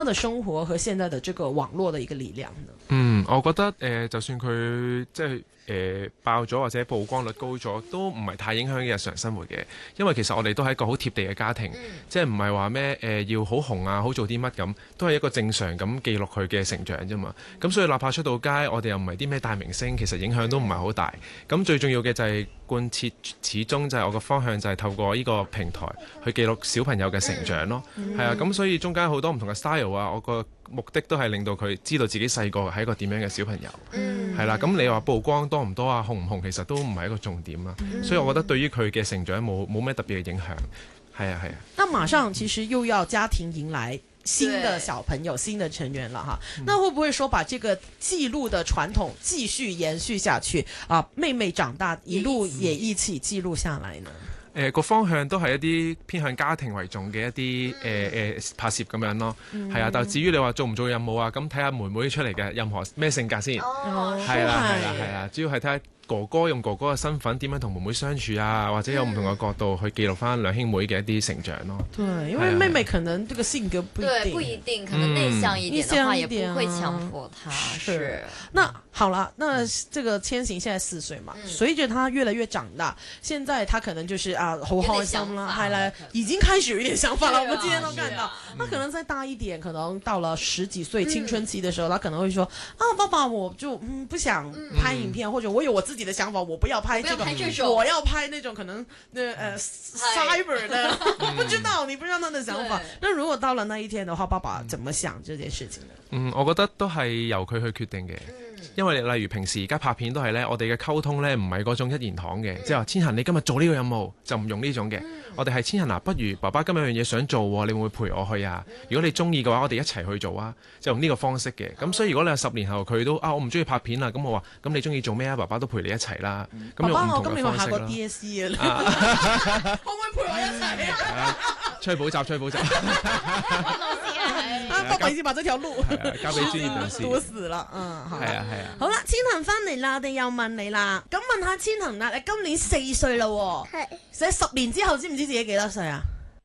的生活和現在的這個網絡的一個力量呢？ 我覺得就算佢即係爆咗或者曝光率高咗，都唔係太影響日常生活嘅，因為其實我哋都係一個好貼地嘅家庭，即係唔係話咩要好紅啊，好做啲乜咁，都係一個正常咁記錄佢嘅成長啫嘛。咁所以哪怕出到街，我哋又唔係啲咩大明星，其實影響都唔係好大。咁最重要嘅就係貫徹，始終就係我個方向就係透過呢個平台去記錄小朋友嘅成長咯。係啊，咁所以中間好多唔同嘅 style 啊，我個目的都係令到佢知道自己細個係一個點樣嘅小朋友，係啦。咁你話曝光多唔多啊，紅唔紅，其實都唔係一個重點啦。所以我覺得對於佢嘅成長冇咩特別嘅影響。係啊係啊。 那馬上其實又要家庭迎來新的小朋友、新的成員了哈。那會不會說把這個記錄的傳統繼續延續下去啊？妹妹長大一路也一起記錄下來呢？ 個方向都係一啲偏向家庭為重嘅一啲拍攝咁樣咯，係啊。但係至於你話做唔做任務啊，咁睇下妹妹出嚟嘅任何咩性格先，係啦，主要係睇下哥哥用哥哥嘅身份點樣同妹妹相處啊，或者有唔同嘅角度去記錄翻兩兄妹嘅一啲成長咯。 對，因為妹妹可能這個性格不一定， 可能內向一點的話，也不會強迫他。是。 那好了，那這個千行現在4歲嘛，隨着他越來越長大，現在他可能就是好開心啦，係啦，已經開始有一點想法了。我們今天都看到，他可能再大一點，可能到了10幾歲青春期的時候，他可能會說爸爸，我就不想拍影片，或者我有我自己的想法，我不要拍這個，我要拍那種可能cyber 的，我不知道，你不知道他的想法。那如果到了那一天的話，爸爸怎麼想這件事情呢？ 我覺得都係由佢去決定嘅。因為例如平時而家拍片都係呢，我哋嘅溝通呢唔係嗰種一言堂嘅，即係話千行你今日做呢個任務就唔用呢種嘅。我哋係千行嗱，不如爸爸今日有樣嘢想做，你會唔會陪我去啊？如果你中意嘅話，我哋一齊去做啊，就用呢個方式嘅。咁所以如果你係10年後佢都我唔中意拍片啦，咁我話咁你中意做咩啊？爸爸都陪你一齊啦。咁用唔同嘅方式啦。爸爸，我今日有下過 DSE 啊，可唔可以陪我一齊啊？ 出去補習， 爸爸已經把這條路交俾專業人士堵死啦。係啊。好啦，千行翻嚟啦，我哋又問你啦。咁問下千行啦，你今年4歲啦，係，所以10年之後知唔知自己幾多歲啊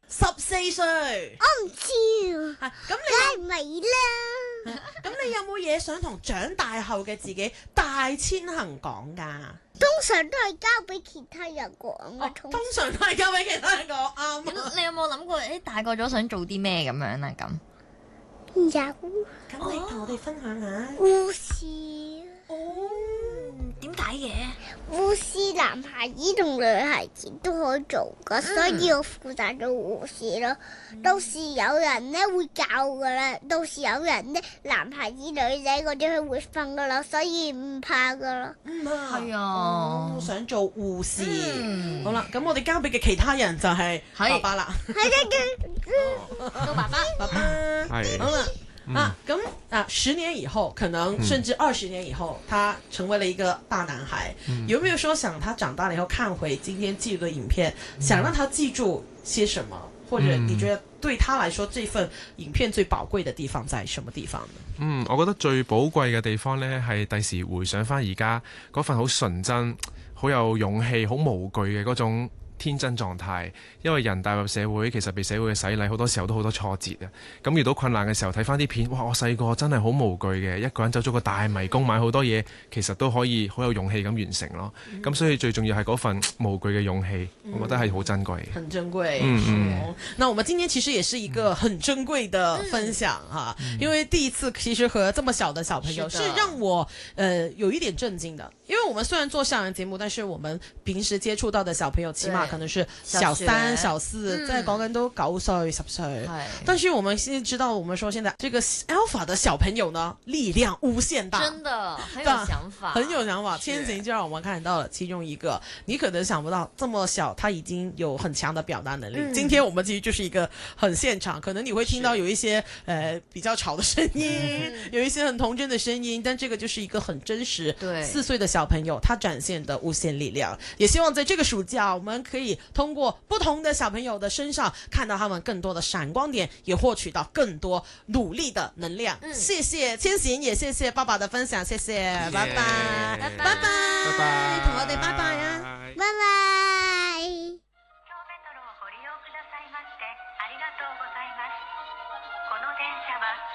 ？14歲。 我唔知啊。 咁你梗係未啦。 咁你有冇嘢想同長大後嘅自己大千行講噶？ 通常都係交俾其他人講嘅。 通常都係交俾其他人講。啱。 你有冇諗過大個咗想做啲咩咁樣啊？咁有。 咁你同我哋分享下。 護士。 點解嘅？ 護士男孩子同女孩子都可以做噶，所以我負責做護士咯。到時有人咧會教噶啦，到時有人咧男孩子女仔嗰啲佢會瞓噶啦，所以唔怕噶啦。 係啊， 我想做護士。好啦，咁我哋交俾嘅其他人就係爸爸啦。 到爸爸。 係。 好啦。咁10年以後，可能甚至20年以後，他成為了一個大男孩，有沒有說想他長大了以後看回今天記錄的影片，想讓他記住些什麼？或者你覺得對他來說，這份影片最寶貴的地方在什麼地方呢？ 我覺得最寶貴嘅地方呢，係第時回想翻而家嗰份好純真、好有勇氣、好無懼嘅嗰種天真狀態，因為人踏入社會，其實被社會嘅洗禮，好多時候都好多挫折啊。咁遇到困難嘅時候，睇翻啲片，哇！我細個真係好無懼嘅，一個人走咗個大迷宮，買好多嘢，其實都可以好有勇氣咁完成咯。咁所以最重要係嗰份無懼嘅勇氣，我覺得係好珍貴。 很珍貴。那我們今天其實也是一個很珍貴的分享哈，因為第一次其實和這麼小的小朋友是讓我有一點震驚的，因為我們雖然做校園節目，但是我們平時接觸到的小朋友起碼可能是小3、小4，再講緊都9歲、10歲。但是我們現在知道，我們說現在這個 Alpha 的小朋友呢，力量無限大， 真的很有想法， 很有想法。千行就讓我們看到了其中一個，你可能想不到這麼小，他已經有很強的表達能力。今天我們其實就是一個很現場，可能你會聽到有一些比較吵的聲音，有一些很童真的聲音，但這個就是一個很真實。對，4歲的小朋友他展現的無限力量，也希望在這個暑假我們可以通過不同的小朋友的身上看到他們更多的閃光點，也獲取到更多努力的能量。謝謝千行，也謝謝爸爸的分享，謝謝，拜拜，拜拜， 拜拜， 同我哋拜拜啊， 拜拜。